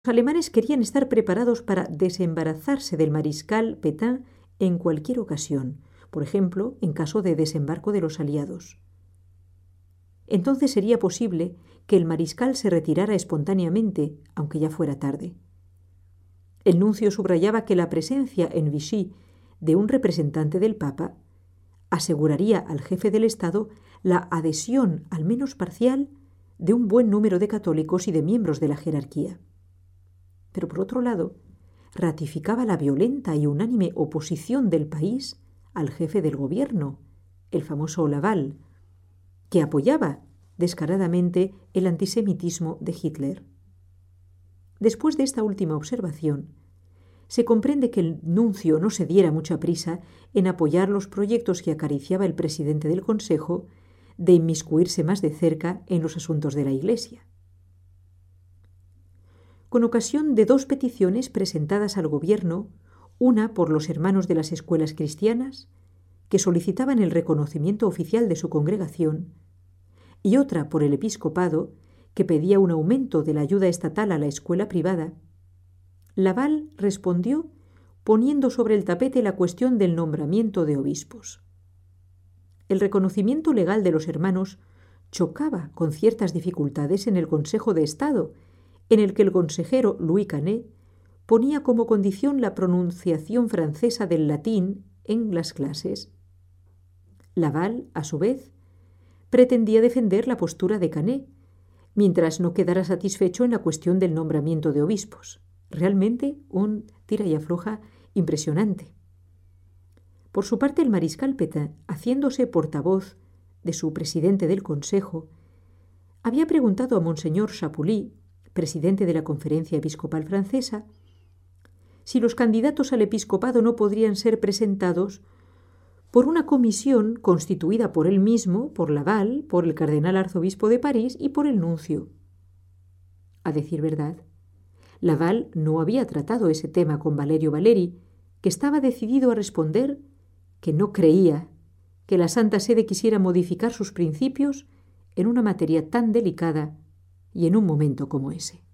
Los alemanes querían estar preparados para desembarazarse del mariscal Pétain en cualquier ocasión, por ejemplo, en caso de desembarco de los aliados. Entonces sería posible que el mariscal se retirara espontáneamente, aunque ya fuera tarde. El nuncio subrayaba que la presencia en Vichy de un representante del Papa aseguraría al jefe del Estado la adhesión, al menos parcial, de un buen número de católicos y de miembros de la jerarquía. Pero por otro lado, ratificaba la violenta y unánime oposición del país al jefe del gobierno, el famoso Laval, que apoyaba descaradamente el antisemitismo de Hitler. Después de esta última observación, se comprende que el nuncio no se diera mucha prisa en apoyar los proyectos que acariciaba el presidente del Consejo de inmiscuirse más de cerca en los asuntos de la Iglesia. Con ocasión de dos peticiones presentadas al gobierno, una por los hermanos de las escuelas cristianas, que solicitaban el reconocimiento oficial de su congregación, y otra por el episcopado, que pedía un aumento de la ayuda estatal a la escuela privada, Laval respondió poniendo sobre el tapete la cuestión del nombramiento de obispos. El reconocimiento legal de los hermanos chocaba con ciertas dificultades en el Consejo de Estado, en el que el consejero Louis Canet ponía como condición la pronunciación francesa del latín en las clases. Laval, a su vez, pretendía defender la postura de Canet, mientras no quedara satisfecho en la cuestión del nombramiento de obispos. Realmente un tira y afloja impresionante. Por su parte, el mariscal Pétain, haciéndose portavoz de su presidente del Consejo, había preguntado a Monseñor Chapuly, presidente de la Conferencia Episcopal Francesa, si los candidatos al episcopado no podrían ser presentados por una comisión constituida por él mismo, por Laval, por el cardenal arzobispo de París y por el nuncio. A decir verdad, Laval no había tratado ese tema con Valerio Valeri, que estaba decidido a responder que no creía que la Santa Sede quisiera modificar sus principios en una materia tan delicada y en un momento como ese.